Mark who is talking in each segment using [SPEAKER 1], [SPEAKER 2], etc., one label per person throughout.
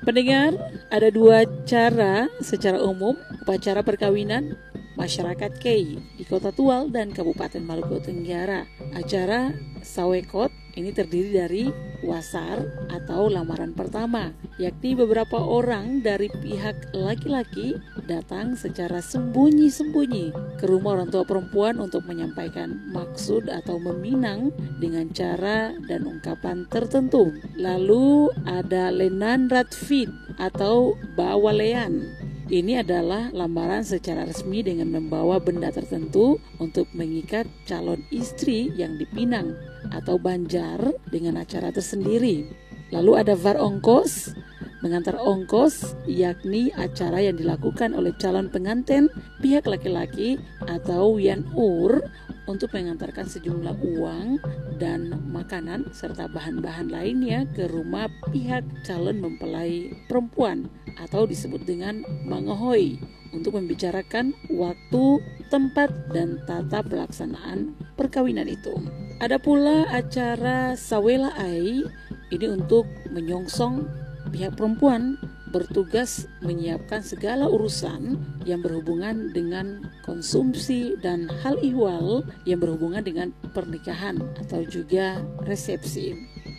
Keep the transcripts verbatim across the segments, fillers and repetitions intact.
[SPEAKER 1] Pendengar, ada dua cara secara umum upacara perkawinan masyarakat Kei di Kota Tual dan Kabupaten Maluku Tenggara. Acara Sawekot ini terdiri dari wasar atau lamaran pertama, yakni beberapa orang dari pihak laki-laki datang secara sembunyi-sembunyi ke rumah orang tua perempuan untuk menyampaikan maksud atau meminang dengan cara dan ungkapan tertentu. Lalu ada Lenan Ratfid atau Bawalean. Ini adalah lamaran secara resmi dengan membawa benda tertentu untuk mengikat calon istri yang dipinang atau banjar dengan acara tersendiri. Lalu ada var ongkos, mengantar ongkos, yakni acara yang dilakukan oleh calon pengantin pihak laki-laki atau wian ur untuk mengantarkan sejumlah uang dan makanan serta bahan-bahan lainnya ke rumah pihak calon mempelai perempuan atau disebut dengan mangohoi untuk membicarakan waktu, tempat, dan tata pelaksanaan perkawinan itu. Ada pula acara Sawela Ai, ini untuk menyongsong pihak perempuan bertugas menyiapkan segala urusan yang berhubungan dengan konsumsi dan hal ihwal yang berhubungan dengan pernikahan atau juga resepsi.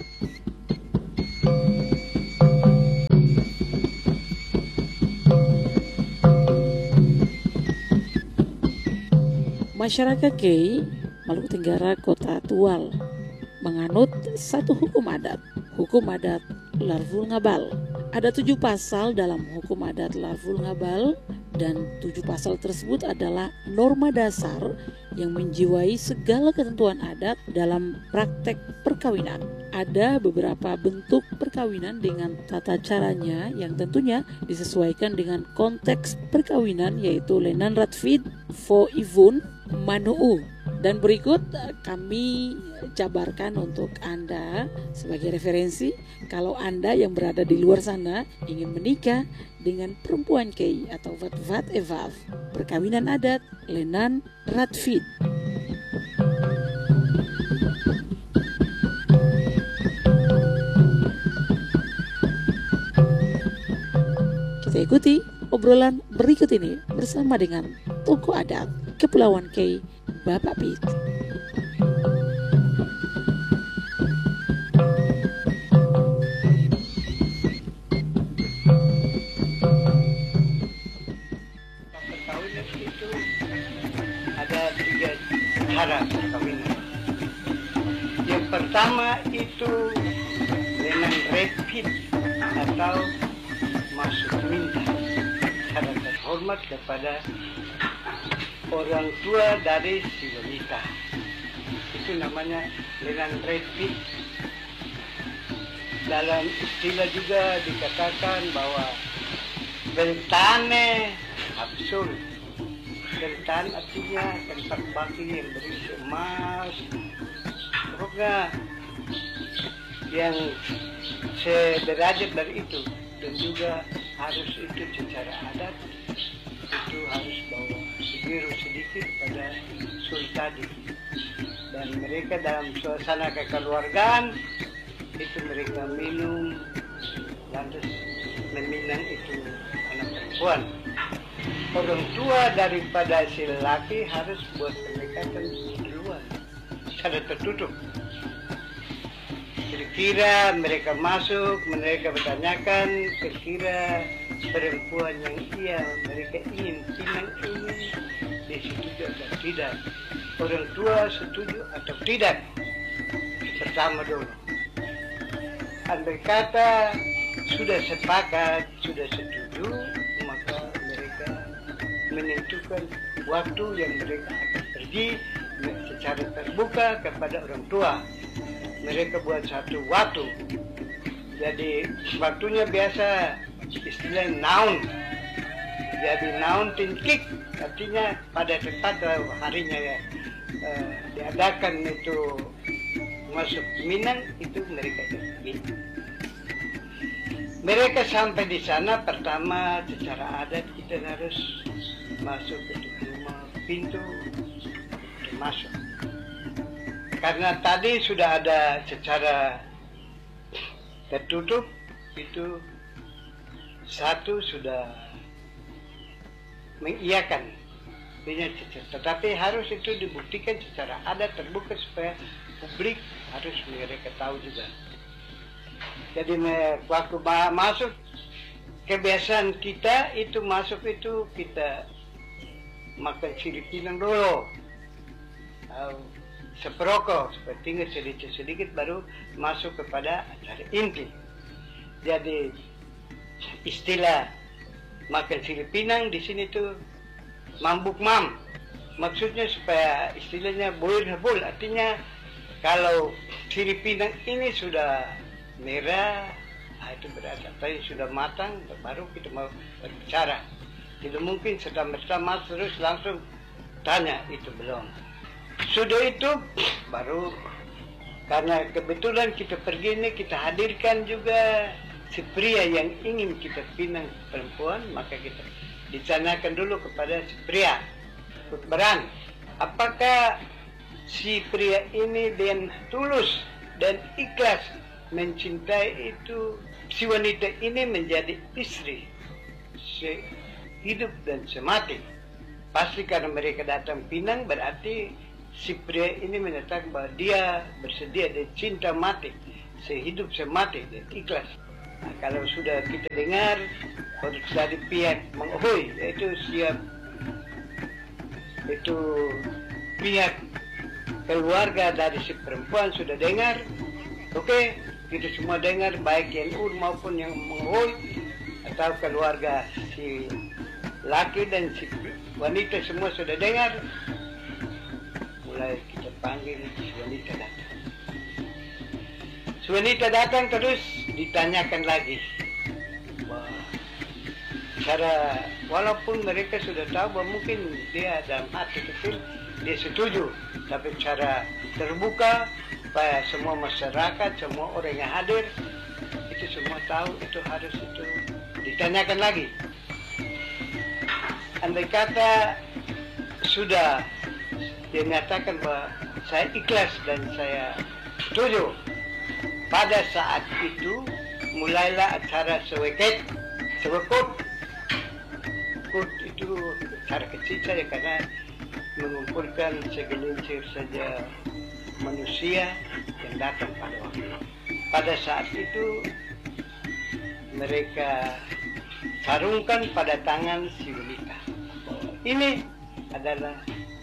[SPEAKER 1] Masyarakat Kei, Maluku Tenggara, Kota Tual menganut satu hukum adat, hukum adat Larvul Ngabal. Ada tujuh pasal dalam hukum adat Larvul Ngabal dan tujuh pasal tersebut adalah norma dasar yang menjiwai segala ketentuan adat dalam praktek perkawinan. Ada beberapa bentuk perkawinan dengan tata caranya yang tentunya disesuaikan dengan konteks perkawinan, yaitu Lenan Ratfid, Fo Ivun, Manu'u. Dan berikut kami jabarkan untuk Anda sebagai referensi kalau Anda yang berada di luar sana ingin menikah dengan perempuan Kei atau Vat-Vat Evav, perkawinan adat Lenan Ratfid. Kita ikuti obrolan berikut ini bersama dengan tokoh adat Kepulauan Kei, Bapak Pit.
[SPEAKER 2] Perkawinan itu ada tiga cara perkawinan. Yang pertama itu dengan repeat atau masuk minta, cara terhormat kepada orang tua dari si wanita. Itu namanya lenan repeat. Dalam istilah juga dikatakan bahwa beltane absul. Beltan artinya tempat baki yang berisi emas. Pokoknya yang sederajat dari itu, dan juga harus itu secara adat itu harus bawa biru sedikit pada sultadi, dan mereka dalam suasana kekeluargaan itu mereka minum lantas meminang itu anak perempuan. Orang tua daripada si laki harus buat pendekatan duluan secara tertutup. Kira-kira mereka masuk, mereka bertanyakan kira-kira perempuan yang ia mereka ingin pinang ini disetujui atau tidak, orang tua setuju atau tidak. Pertama dulu, andai kata sudah sepakat, sudah setuju, maka mereka menentukan waktu yang mereka akan pergi secara terbuka kepada orang tua. Mereka buat satu waktu, jadi waktunya biasa istilah naun. Jadi naun tinkik artinya pada tepat harinya ya uh, diadakan itu masuk Minang, itu mereka pergi. Mereka sampai di sana pertama secara adat kita harus masuk ke rumah, pintu masuk. Karena tadi sudah ada secara tertutup, itu satu sudah mengiyakan, tetapi harus itu dibuktikan secara adat terbuka supaya publik harus mereka tahu juga. Jadi waktu masuk, kebiasaan kita itu masuk itu kita makan sirip pinang dulu, seperokok supaya tinggal sedikit-sedikit baru masuk kepada acara inti. Jadi istilah makan sirip pinang di sini tuh mambuk mam, maksudnya supaya istilahnya boil hebul, artinya kalau sirip pinang ini sudah merah, nah itu berarti tadi sudah matang, baru kita mau berbicara. Tidak mungkin serta-merta mas terus langsung tanya, itu belum. Sudah itu baru, karena kebetulan kita pergi ini kita hadirkan juga si pria yang ingin kita pinang perempuan, maka kita ditanyakan dulu kepada si pria beran, apakah si pria ini dengan tulus dan ikhlas mencintai itu si wanita ini menjadi istri sehidup dan semati. Pasti karena mereka datang pinang berarti si pria ini menyatakan bahwa dia bersedia dan cinta mati, sehidup semati dan ikhlas. Nah, kalau sudah kita dengar baru dari pihak mengohoi, yaitu siap itu pihak keluarga dari si perempuan sudah dengar, oke, okay, kita semua dengar, baik yang ur maupun yang mengohoi atau keluarga si laki dan si wanita semua sudah dengar. Mulai kita panggil si wanita datang. Si wanita datang terus ditanyakan lagi. Wah, cara walaupun mereka sudah tahu bahwa mungkin dia dalam hati kecil dia setuju, tapi cara terbuka supaya semua masyarakat, semua orang yang hadir itu semua tahu, itu harus itu ditanyakan lagi. Andai kata sudah dia menyatakan bahwa saya ikhlas dan saya setuju, pada saat itu mulailah acara seweket, sewekut. Kut itu cara kecil saja karena mengumpulkan segelintir saja manusia yang datang pada waktu. Pada saat itu mereka sarungkan pada tangan si wanita. Ini adalah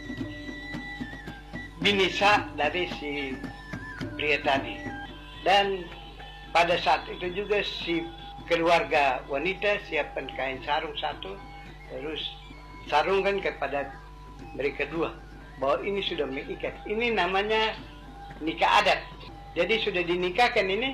[SPEAKER 2] binisa dari si pria tadi. Dan pada saat itu juga si keluarga wanita siapkan kain sarung satu, terus sarungkan kepada mereka dua bahwa ini sudah mengikat. Ini namanya nikah adat. Jadi sudah dinikahkan ini,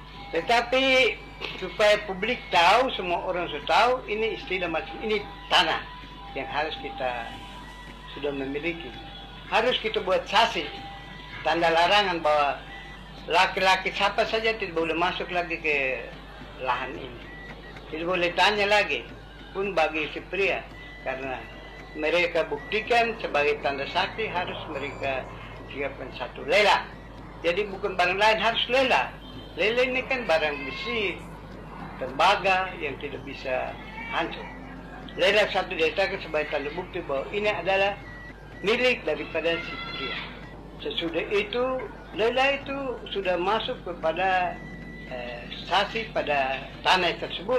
[SPEAKER 2] tetapi supaya publik tahu, semua orang sudah tahu, ini istilah macam ini tanah yang harus kita sudah memiliki. Harus kita buat sasi, tanda larangan bahwa laki-laki siapa saja tidak boleh masuk lagi ke lahan ini. Tidak boleh tanya lagi, pun bagi si pria, karena mereka buktikan sebagai tanda sakti harus mereka siapkan satu lela. Jadi bukan barang lain, harus lela. Lela ini kan barang besi, tembaga yang tidak bisa hancur. Lela satu diletakkan sebagai tanda bukti bahwa ini adalah milik daripada si pria. Sesudah itu, lela itu sudah masuk kepada eh, sasi pada tanah tersebut.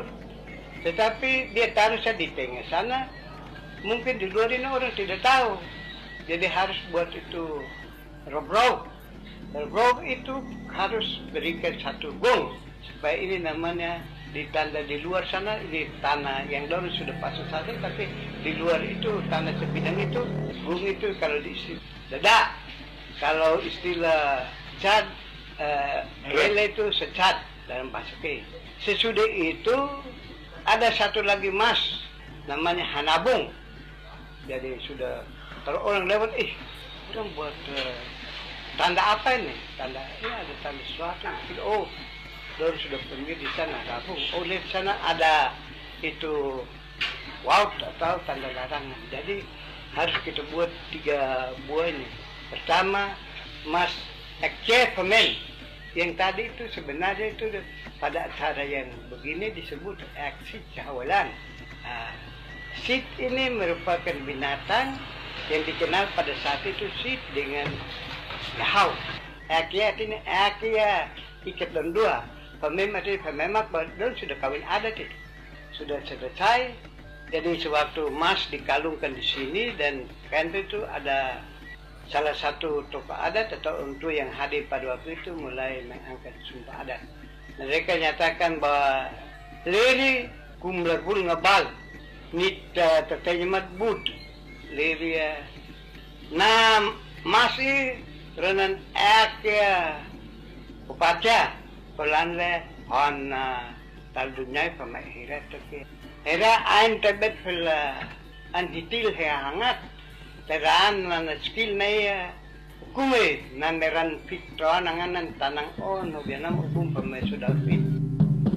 [SPEAKER 2] Tetapi dia taruh saja di tengah sana. Mungkin di luar ini orang tidak tahu. Jadi harus buat itu rob-rob. Rob itu harus berikan satu gong. Supaya ini namanya ditanda di luar sana, ini tanah yang dulu sudah pasang saja, tapi di luar itu tanah sebidang itu, gong itu kalau diisi dada. Kalau istilah cat, uh, lele itu secat dalam bahasa K. Sesudah itu ada satu lagi mas, namanya hanabung. Jadi sudah kalau orang lewat, ih, orang buat uh, tanda apa ini? Tanda ini ada tanda sesuatu. Oh, orang sudah pergi di sana hanabung. Oh, lihat sana ada itu wow atau tanda larangan. Jadi harus kita buat tiga buah ini. Pertama, mas ekce pemen. yang tadi itu sebenarnya itu pada acara yang begini disebut aksi cawalan. Nah, sit ini merupakan binatang yang dikenal pada saat itu sit dengan lahau. Akia ini akia ikat dan dua. Pememang itu pememang dan sudah kawin adat itu sudah selesai. Jadi sewaktu mas dikalungkan di sini dan kan itu ada salah satu tokoh adat atau untuk yang hadir pada waktu itu mulai mengangkat sumpah adat. Mereka nyatakan bahwa leri kumlar bul ngabal nita terjemat bud leri na masih renan akia upaca pelanle on taldunya pemahirat tapi era ain tebet fil an hitil he hangat teraan na skill na ya kume na meran fitro nanganan tanang on biana hukum pemai sudah fit